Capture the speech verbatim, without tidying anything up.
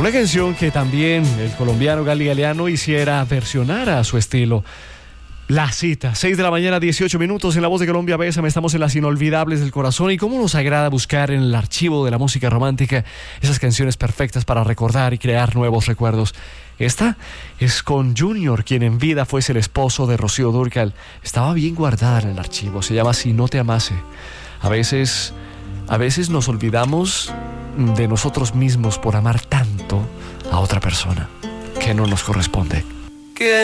Una canción que también el colombiano Gali Galeano hiciera versionar a su estilo. La Cita, seis de la mañana, dieciocho minutos, en La Voz de Colombia, Bésame. Estamos en las inolvidables del corazón. Y cómo nos agrada buscar en el archivo de la música romántica esas canciones perfectas para recordar y crear nuevos recuerdos. Esta es con Junior, quien en vida fuese el esposo de Rocío Dúrcal. Estaba bien guardada en el archivo. Se llama Si no te amase. A veces, a veces nos olvidamos de nosotros mismos por amar tanto a otra persona que no nos corresponde.